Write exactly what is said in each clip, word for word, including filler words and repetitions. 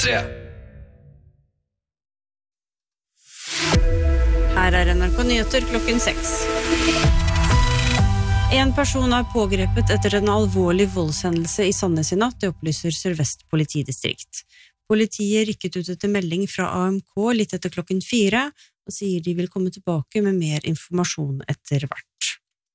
tre. Her er N R K Nyheter klokken seks. En person er pågrepet etter en alvorlig voldshendelse i Sandnes i natt, det opplyser Sør-Vest politidistrikt. Politiet rykket ut etter melding fra A M K litt etter klokken fire, og sier de vil komme tilbake med mer informasjon etter hvert.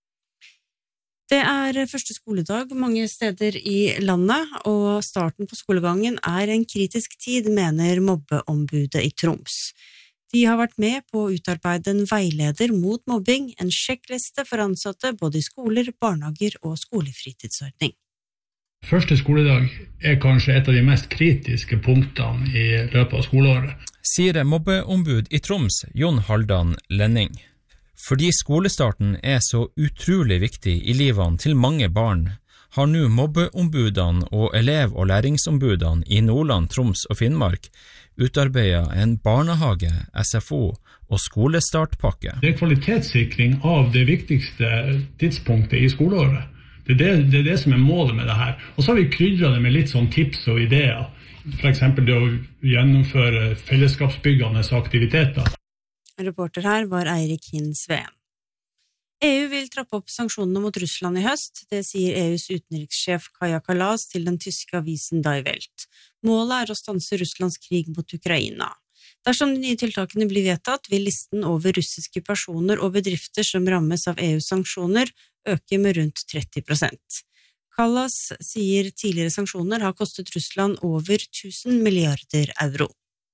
Det er første skoledag mange steder i landet, og starten på skolegangen er en kritisk tid, mener mobbeombudet i Troms. De har vært med på å utarbeide en veileder mot mobbing, en sjekkliste for ansatte både i skoler, barnehager og skolefritidsordning. Første skoledag er kanskje et av de mest kritiske punktene i løpet av skoleåret. Sier mobbeombud i Troms, Jon Haldan Lenning. Fordi skolestarten er så utrolig viktig i livene til mange barn, har nå mobbeombudene og elev- og læringsombudene i Nordland, Troms og Finnmark utarbeidet en barnehage, S F O og skolestartpakke. Det er kvalitetssikring av det viktigste tidspunktet i skoleåret. Det er det, det er det som er målet med det her. Og så har vi krydret det med litt sånn tips og ideer. For eksempel det å gjennomføre fellesskapsbyggende aktiviteter. Reporter her var Eirik Hinn Sveen. E U vil trappe opp sanksjonene mot Russland i høst, det sier E U's utenrikssjef Kaja Kallas til den tyske avisen Die Welt. Målet er å stanse Russlands krig mot Ukraina. Dersom de nye tiltakene blir vedtatt, vil listen over russiske personer og bedrifter som rammes av E U's sanksjoner øke med rundt tretti prosent. Kallas sier tidligere sanksjoner har kostet Russland over tusen milliarder euro.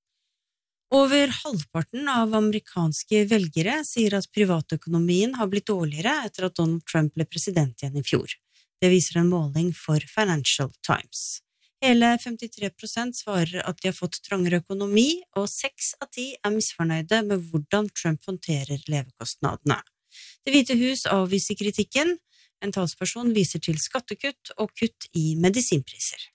Over halvparten av amerikanske velgere sier at privatøkonomien har blitt dårligere etter at Donald Trump ble president igjen i fjor. Det viser en måling for Financial Times. Hele femtitre prosent svarer at de har fått trangere økonomi, og seks av ti er misfornøyde med hvordan Trump håndterer levekostnadene. Det Hvite hus avviser kritikken. En talsperson viser til skattekutt og kutt i medisinpriser.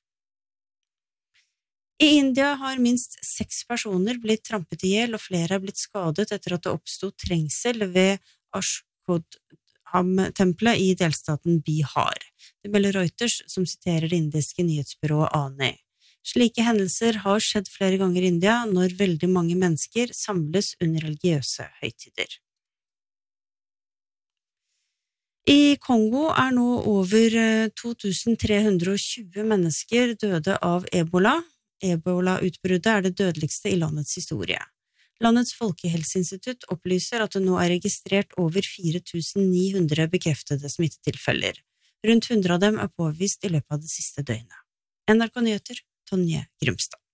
I India har minst seks personer blitt trampet i hjel, og flere er blitt skadet etter at det oppstod trengsel ved Ashkodham-tempelet i delstaten Bihar. Det melder Reuters, som siterer det indiske nyhetsbyrået A N I. Slike hendelser har skjedd flere ganger i India når veldig mange mennesker samles under religiøse høytider. I Kongo er nå over to tusen tre hundre og tjue mennesker døde av ebola. Ebola-utbruddet er det dødeligste i landets historie. Landets folkehelseinstitutt opplyser at det nå er registrert over fire tusen ni hundre bekreftede smittetilfeller. Rundt hundre av dem er påvist i løpet av det siste døgnet. N R K Nyheter, Tonje Grimstad.